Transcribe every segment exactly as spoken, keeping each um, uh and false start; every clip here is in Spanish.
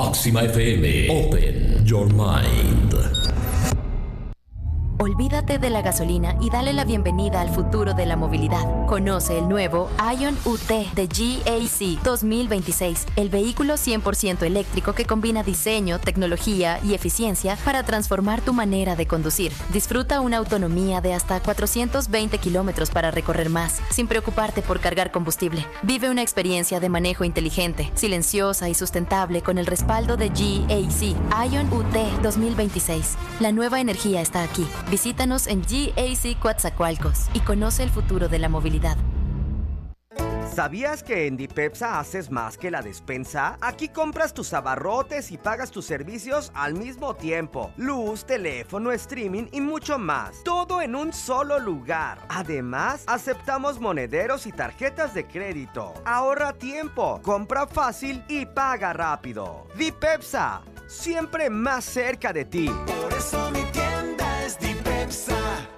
Máxima F M. Open your mind. Olvídate de la gasolina y dale la bienvenida al futuro de la movilidad. Conoce el nuevo Ion U T de G A C dos mil veintiséis, el vehículo cien por ciento eléctrico que combina diseño, tecnología y eficiencia para transformar tu manera de conducir. Disfruta una autonomía de hasta cuatrocientos veinte kilómetros para recorrer más, sin preocuparte por cargar combustible. Vive una experiencia de manejo inteligente, silenciosa y sustentable con el respaldo de G A C. Ion U T dos mil veintiséis. La nueva energía está aquí. Visítanos en G A C Coatzacoalcos y conoce el futuro de la movilidad. ¿Sabías que en Dipepsa haces más que la despensa? Aquí compras tus abarrotes y pagas tus servicios al mismo tiempo. Luz, teléfono, streaming y mucho más. Todo en un solo lugar. Además, aceptamos monederos y tarjetas de crédito. Ahorra tiempo, compra fácil y paga rápido. Dipepsa, siempre más cerca de ti. Por eso mi tienda es Dipepsa.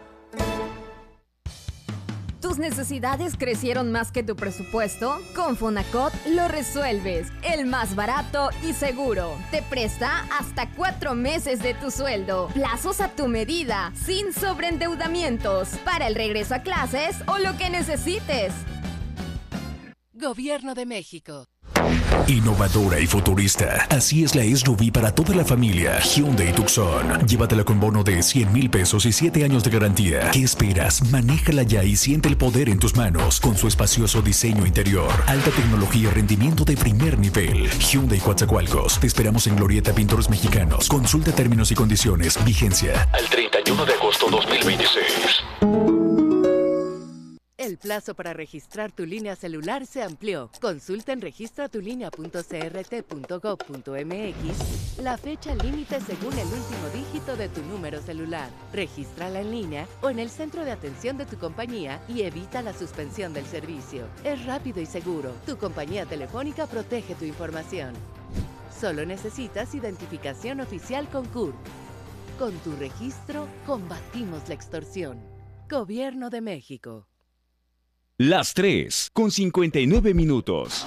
¿Tus necesidades crecieron más que tu presupuesto? Con Fonacot lo resuelves. El más barato y seguro. Te presta hasta cuatro meses de tu sueldo. Plazos a tu medida, sin sobreendeudamientos. Para el regreso a clases o lo que necesites. Gobierno de México. Innovadora y futurista. Así es la S U V para toda la familia Hyundai Tucson. Llévatela con bono de cien mil pesos y siete años de garantía. ¿Qué esperas? Manéjala ya y siente el poder en tus manos con su espacioso diseño interior. Alta tecnología y rendimiento de primer nivel. Hyundai Coatzacoalcos. Te esperamos en Glorieta Pintores Mexicanos. Consulta términos y condiciones. Vigencia al treinta y uno de agosto dos mil veintiséis. El plazo para registrar tu línea celular se amplió. Consulta en registratulinea punto c r t punto gov punto m x la fecha límite según el último dígito de tu número celular. Regístrala en línea o en el centro de atención de tu compañía y evita la suspensión del servicio. Es rápido y seguro. Tu compañía telefónica protege tu información. Solo necesitas identificación oficial con C U R P. Con tu registro, combatimos la extorsión. Gobierno de México. Las tres, con cincuenta y nueve minutos.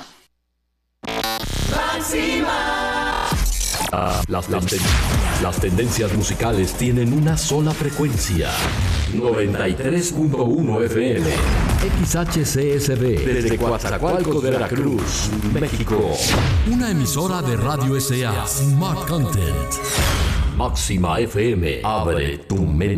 ¡Máxima! Ah, las, las, ten- las tendencias musicales tienen una sola frecuencia. noventa y tres punto uno F M. X H C S B. Desde Coatzacoalcos, Veracruz, México. Una emisora de Radio S A. Smart Content. Máxima F M. Abre tu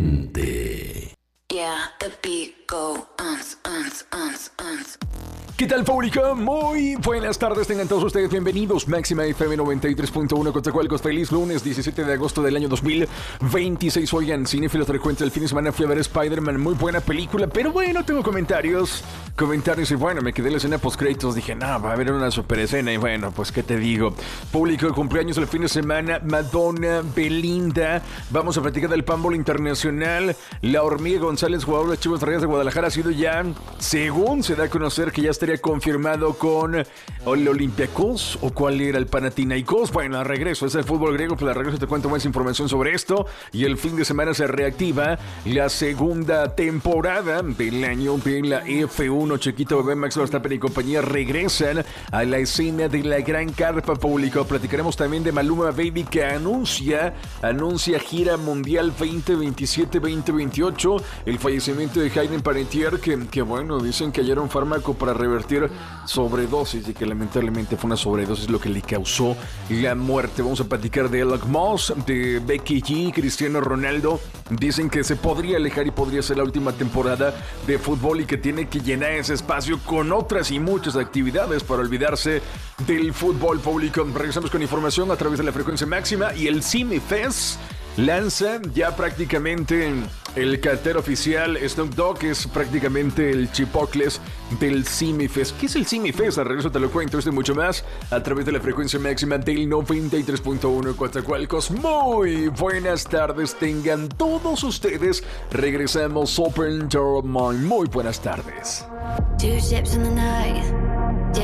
mente. Yeah, the beat go uns, uns, uns, uns. ¿Qué tal, público? Muy buenas tardes, tengan todos ustedes bienvenidos. Máxima F M noventa y tres punto uno Coatzacoalcos. Feliz lunes diecisiete de agosto del año dos mil veintiséis. Oigan, cinéfilos, frecuentes, el fin de semana fui a ver Spider-Man, muy buena película, pero bueno, tengo comentarios, comentarios y bueno, me quedé en la escena post-créditos, dije, no, va a haber una super escena y bueno, pues qué te digo. Público, cumpleaños el fin de semana, Madonna, Belinda, vamos a platicar del Pambol Internacional, La Hormiga González, jugador de Chivas Rayadas de Guadalajara, ha sido ya, según se da a conocer que ya estaría confirmado con el Olympiacos o cuál era el Panathinaikos. Bueno, al regreso es el fútbol griego, pero al regreso te cuento más información sobre esto. Y el fin de semana se reactiva la segunda temporada del año de la F uno. Chiquito Bebé, Max Verstappen y compañía regresan a la escena de la gran carpa. Público, platicaremos también de Maluma Baby, que anuncia anuncia gira mundial veinte veintisiete veinte veintiocho. El fallecimiento de Hayden Panettiere, que, que bueno, dicen que hallaron fármaco para revertir sobredosis y que lamentablemente fue una sobredosis lo que le causó la muerte. Vamos a platicar de Elon Musk, de Becky G, Cristiano Ronaldo. Dicen que se podría alejar y podría ser la última temporada de fútbol y que tiene que llenar ese espacio con otras y muchas actividades para olvidarse del fútbol público. Regresamos con información a través de la frecuencia máxima y el CineFest lanza ya prácticamente el cartel oficial. Snoop Dogg es prácticamente el chipocles del CineFest. ¿Qué es el CineFest? Al regreso te lo cuento, esto y mucho más a través de la frecuencia máxima del noventa y tres punto uno Coatzacoalcos. Muy buenas tardes tengan todos ustedes. Regresamos Open Your Mind. Muy buenas tardes. Two ships in the night,